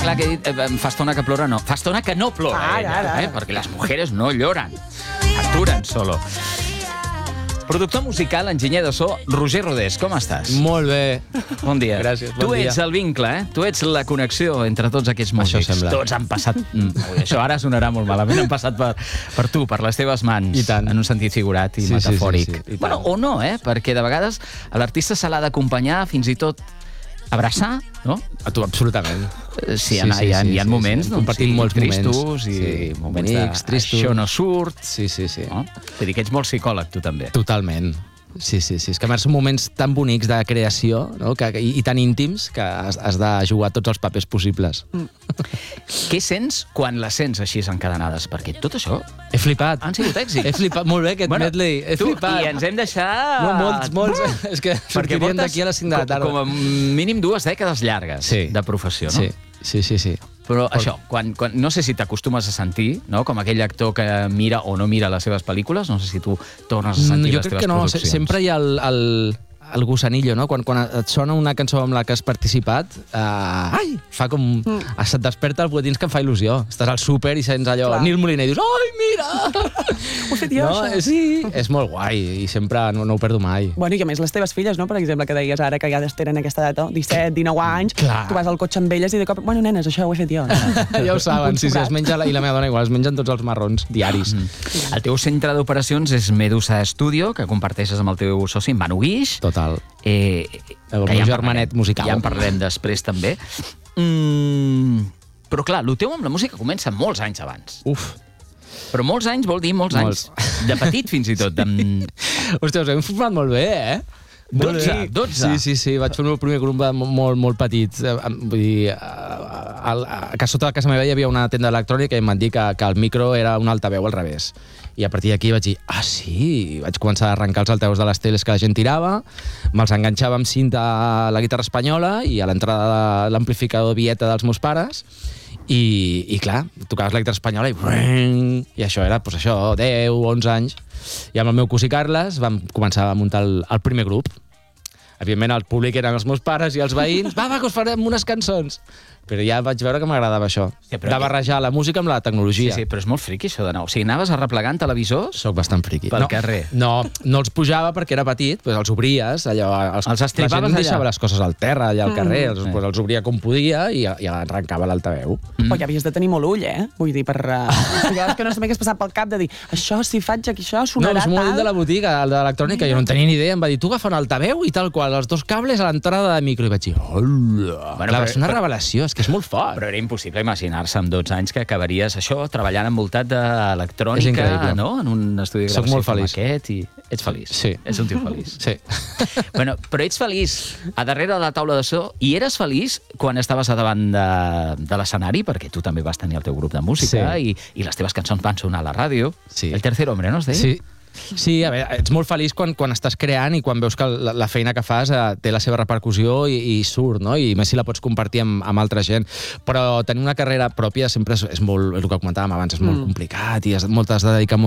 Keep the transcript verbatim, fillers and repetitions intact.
clar que he dit, eh, fa estona que plora, no. Fa estona que no plora, Ara, ella, ara. eh? Perquè les mujeres no lloran. Facturen solo. Productor musical, enginyer de so, Roger Rodés, com estàs? Molt bé. Bon dia. Gràcies, bon tu ets dia. el vincle, eh? Tu ets la connexió entre tots aquests músics. Això sembla. Tots han passat... Mm, això ara sonarà molt malament. Han passat per, per tu, per les teves mans. I tant. En un sentit figurat i Sí, sí, metafòric. sí, sí, i Bueno, tant. o no, eh? Perquè de vegades a l'artista se l'ha d'acompanyar, fins i tot abraçar, no? A tu, absolutament. Eh, Sí, hi ha, hi ha, hi ha moments, Hem doncs, compartit sí, molts tristos moments. i Sí, moments bonics, de... tristos. Això no surt. Sí, sí, sí. No? Vull dir que ets molt psicòleg, tu també. Totalment. Sí, sí, sí. És que a més són moments tan bonics de creació, no? que, i, i tan íntims que has, has de jugar tots els papers possibles. Mm. Què sents quan les sents així encadenades? Perquè tot això He flipat. han sigut èxits. He flipat molt bé aquest Bueno, medley. He tu, flipat. I ens hem deixat... No, molts, molts. És que Perquè sortirien portes d'aquí a les cinc de la tarda. Com, com a mínim dues dècades llargues Sí. de professió, no? Sí, sí, sí. sí. Però això, quan, quan, no sé si t'acostumes a sentir, no? Com aquell actor que mira o no mira les seves pel·lícules, no sé si tu tornes a sentir jo les crec teves que no, produccions. se- sempre hi ha el, el, el gusanillo, no? Quan, quan et sona una cançó amb la que has participat, uh, ai, fa com... Mm. Se't desperta el buet dins que em fa il·lusió. Estàs al súper i sents allò, Clar. Nil Moliner, i dius, ai, mira! Ho he fet jo, no, això. sí, és molt guai i sempre no, no ho perdo mai. Bueno, i a més, les teves filles, no? Per exemple, que deies ara que ja tenen aquesta edat, no? disset, dinou anys, Clar. tu vas al cotxe amb elles i de cop, bueno, nenes, això ho he fet jo. Ja ho saben, sí, sí, sobrat. es menja la, i la meva dona igual, es mengen tots els marrons diaris. El teu centre d'operacions és Medusa Studio, que comparteixes amb el teu soci, en Manu Guix. Total. Eh, El que meu en germanet parlarem. musical. Ja en parlarem després, també. Mm, però, clar, el teu amb la música comença molts anys abans. Uf. Però molts anys vol dir molts, Molts. anys. De petit, fins i tot. De... Hòstia, us hem format molt bé, eh? Molt dotze, bé. dotze. Sí, sí, sí, vaig fer el meu primer grup de molt, molt petit. Eh, em- Vull dir, a, a, a sota de casa meva hi havia una tenda electrònica i em van dir que, que el micro era un altaveu al revés. I a partir d'aquí vaig dir, ah, sí, vaig començar a arrencar els altaveus de les teles que la gent tirava, me'ls enganxava amb cinta a la guitarra espanyola i a l'entrada de l'amplificador Vieta dels meus pares. I, i clar, tocaves la guitarra espanyola i, i això era, doncs això, deu, onze anys. I amb el meu cosí Carles vam començar a muntar el, el primer grup. Evidentment, el públic eren els meus pares i els veïns. Va, va, que us farem unes cançons. Però ja vaig veure que m'agradava això, Sí, però de barrejar la música amb la Sí, tecnologia. sí, però és molt friqui, això de nou. O sigui, anaves arreplegant televisors Soc bastant friqui. pel no, carrer. No, no els pujava perquè era petit, doncs els obries, allò, els, Els estripaves la gent allà? deixava les coses al terra, allà al carrer, els, Sí. doncs els obria com podia i, i arrencava l'altaveu. Mm. Però ja havies de tenir molt ull, eh? Vull dir, per... Uh... és que no sé què has passat pel cap de dir, això, si faig aquí això, No, sonarà és molt tal... de la botiga, el de l'electrònica, jo no en tenia ni idea, em va dir, tu agafa un altaveu i tal qual, els dos cables a l'entrada de micro, i vaig dir, hola, Bueno, clar, però- va ser una però- revelació, és que és molt fort. Però era impossible imaginar-se amb dotze anys que acabaries això treballant envoltat És d'electrònica, increïble. no? En un estudi de Soc gravació molt com feliç. aquest i ets feliç. Sí. Ets un tio feliç. Sí. Bueno, però ets feliç a darrere de la taula de so i eres feliç quan estaves a davant de, de l'escenari, perquè tu també vas tenir el teu grup de música Sí. i, i les teves cançons van sonar a la ràdio. Sí. El tercer hombre, no es deia? Sí. Sí, a veure, ets molt feliç quan, quan estàs creant i quan veus que la, la feina que fas eh, té la seva repercussió i, i surt, no? I més si la pots compartir amb, amb altra gent. Però tenir una carrera pròpia sempre és, és molt, és el que comentàvem abans, és molt mm. complicat i has, molt, has de dedicar molt